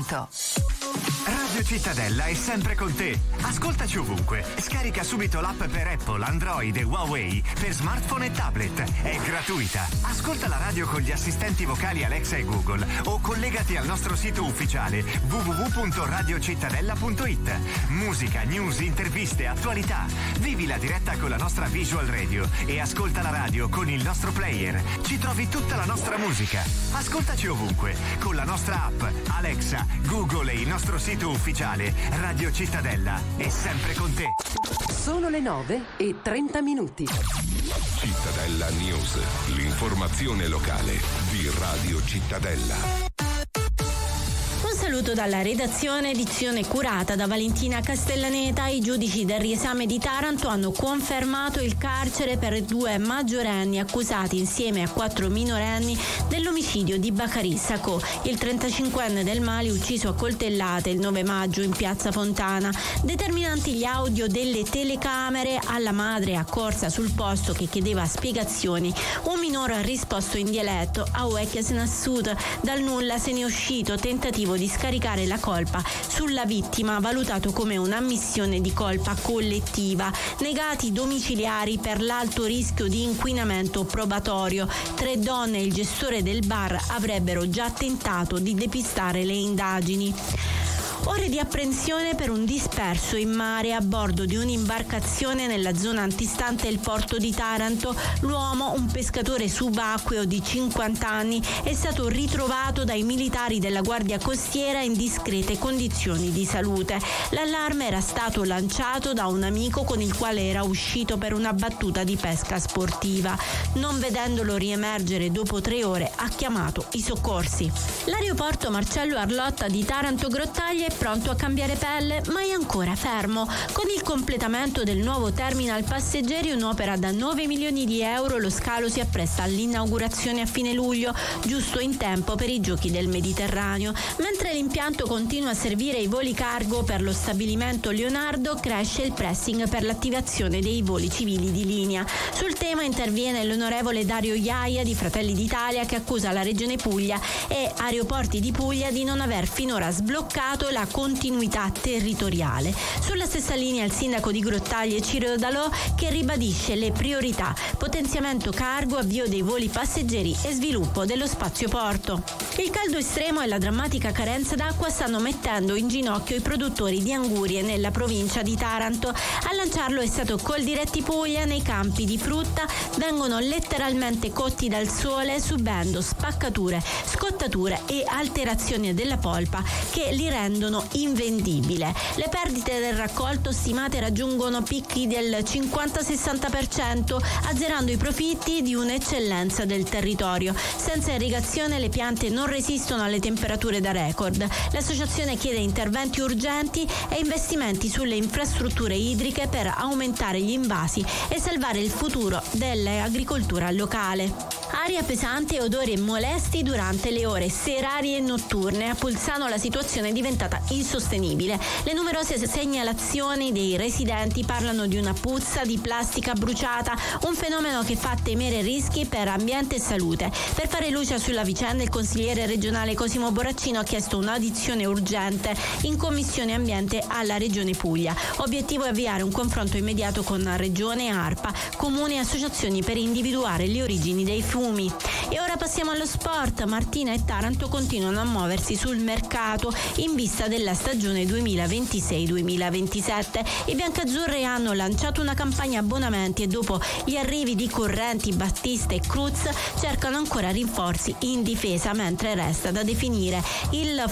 Taranto. Radio Cittadella è sempre con te. Ascoltaci ovunque. Scarica subito l'app per Apple, Android e Huawei per smartphone e tablet. È gratuita. Ascolta la radio con gli assistenti vocali Alexa e Google o collegati al nostro sito ufficiale www.radiocittadella.it. Musica, news, interviste, attualità. Vivi la diretta con la nostra visual radio e ascolta la radio con il nostro player. Ci trovi tutta la nostra musica. Ascoltaci ovunque con la nostra app Alexa, Google e il nostro sito ufficiale. Radio Cittadella è sempre con te. Sono le 9:30. Cittadella News, l'informazione locale di Radio Cittadella. Un saluto dalla redazione, edizione curata da Valentina Castellaneta. I giudici del riesame di Taranto hanno confermato il carcere per 2 maggiorenni accusati insieme a 4 minorenni dell'omicidio di Bacari Sacco, il 35enne del Mali ucciso a coltellate il 9 maggio in piazza Fontana. Determinanti gli audio delle telecamere. Alla madre accorsa sul posto che chiedeva spiegazioni. Un minore ha risposto in dialetto: "Auecchia se nassut", dal nulla se ne è uscito, tentativo di scaricare la colpa sulla vittima, valutato come un'ammissione di colpa collettiva. Negati domiciliari per l'alto rischio di inquinamento probatorio. 3 donne e il gestore del bar avrebbero già tentato di depistare le indagini. Ore di apprensione per un disperso in mare a bordo di un'imbarcazione nella zona antistante il porto di Taranto. L'uomo, un pescatore subacqueo di 50 anni, è stato ritrovato dai militari della Guardia Costiera in discrete condizioni di salute. L'allarme era stato lanciato da un amico con il quale era uscito per una battuta di pesca sportiva. Non vedendolo riemergere dopo 3 ore, ha chiamato i soccorsi. L'aeroporto Marcello Arlotta di Taranto Grottaglie è pronto a cambiare pelle, ma è ancora fermo. Con il completamento del nuovo terminal passeggeri, un'opera da 9 milioni di euro, lo scalo si appresta all'inaugurazione a fine luglio, giusto in tempo per i Giochi del Mediterraneo. Mentre l'impianto continua a servire i voli cargo per lo stabilimento Leonardo, cresce il pressing per l'attivazione dei voli civili di linea. Sul tema interviene l'onorevole Dario Iaia di Fratelli d'Italia, che accusa la Regione Puglia e Aeroporti di Puglia di non aver finora sbloccato la continuità territoriale. Sulla stessa linea il sindaco di Grottaglie Ciro Dalò, che ribadisce le priorità: potenziamento cargo, avvio dei voli passeggeri e sviluppo dello spazio porto. Il caldo estremo e la drammatica carenza d'acqua stanno mettendo in ginocchio i produttori di angurie nella provincia di Taranto. A lanciarlo è stato Coldiretti Puglia. Nei campi di frutta vengono letteralmente cotti dal sole, subendo spaccature, scottature e alterazioni della polpa che li rendono invendibile. Le perdite del raccolto stimate raggiungono picchi del 50-60%, azzerando i profitti di un'eccellenza del territorio. Senza irrigazione le piante non resistono alle temperature da record. L'associazione chiede interventi urgenti e investimenti sulle infrastrutture idriche per aumentare gli invasi e salvare il futuro dell'agricoltura locale. Aria pesante e odori molesti durante le ore serali e notturne. A Pulsano la situazione è diventata insostenibile. Le numerose segnalazioni dei residenti parlano di una puzza di plastica bruciata, un fenomeno che fa temere rischi per ambiente e salute. Per fare luce sulla vicenda, il consigliere regionale Cosimo Boraccino ha chiesto un'audizione urgente in Commissione Ambiente alla Regione Puglia. Obiettivo è avviare un confronto immediato con Regione, ARPA, comuni e associazioni per individuare le origini dei fumi. E ora passiamo allo sport. Martina e Taranto continuano a muoversi sul mercato in vista della stagione 2026-2027. I biancazzurri hanno lanciato una campagna abbonamenti e dopo gli arrivi di Correnti, Battista e Cruz cercano ancora rinforzi in difesa, mentre resta da definire il